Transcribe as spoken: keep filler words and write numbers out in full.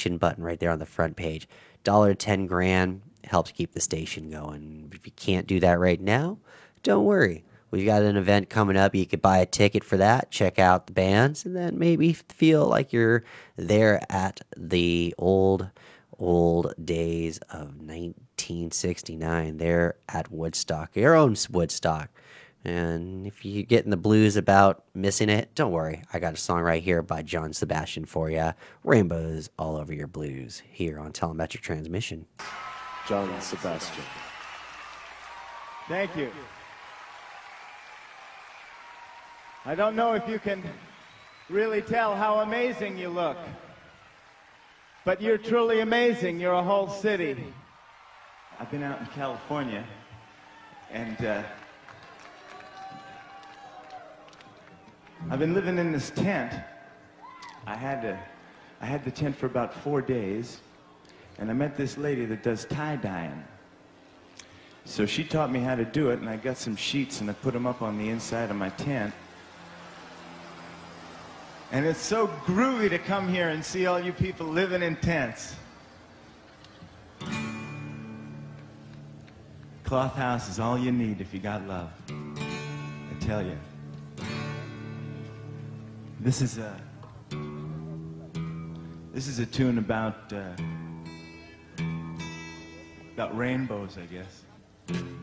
station button right there on the front page. Dollar ten grand helps keep the station going. If you can't do that right now, don't worry. We've got an event coming up. You could buy a ticket for that, check out the bands, and then maybe feel like you're there at the old, old days of nineteen sixty-nine there at Woodstock, your own Woodstock. And if you're getting the blues about missing it, don't worry. I got a song right here by John Sebastian for you. Rainbows All Over Your Blues here on Telemetric Transmission. John Sebastian. Thank you. I don't know if you can really tell how amazing you look, but you're truly amazing. You're a whole city. I've been out in California, and uh, I've been living in this tent. I had to, I had the tent for about four days, and I met this lady that does tie-dyeing. So she taught me how to do it, and I got some sheets, and I put them up on the inside of my tent. And it's so groovy to come here and see all you people living in tents. Cloth house is all you need if you got love. I tell you. This is a this is a tune about uh, about rainbows, I guess.